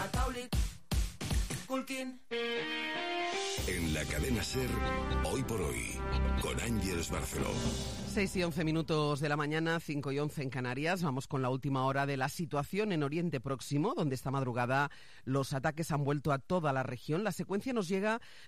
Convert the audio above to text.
En la cadena SER, Hoy por Hoy, con Ángeles Barceló. 6 y 11 minutos de la mañana, 5 y 11 en Canarias. Vamos con la última hora de la situación en Oriente Próximo, donde esta madrugada los ataques han vuelto a toda la región. La secuencia nos llega